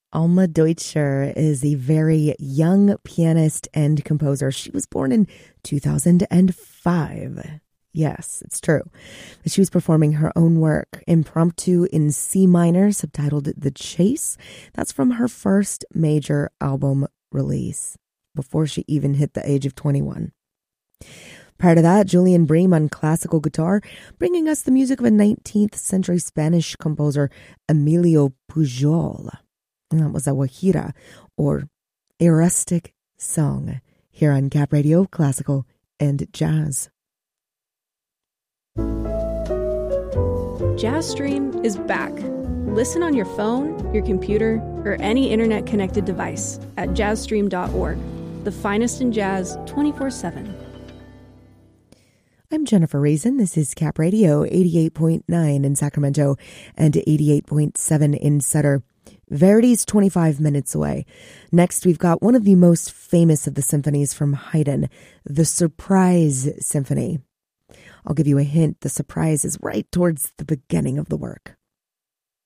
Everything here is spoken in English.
Alma Deutscher is a very young pianist and composer. She was born in 2005. Yes, it's true. She was performing her own work, Impromptu in C minor, subtitled The Chase. That's from her first major album release, before she even hit the age of 21. Prior to that, Julian Bream on classical guitar, bringing us the music of a 19th century Spanish composer, Emilio Pujol. And that was a Guajira, or a rustic song, here on Cap Radio, Classical and Jazz. JazzStream is back. Listen on your phone, your computer, or any internet-connected device at jazzstream.org. The finest in jazz 24/7. I'm Jennifer Raisin. This is Cap Radio, 88.9 in Sacramento and 88.7 in Sutter. Verity's 25 minutes away. Next, we've got one of the most famous of the symphonies from Haydn, the Surprise Symphony. I'll give you a hint. The surprise is right towards the beginning of the work.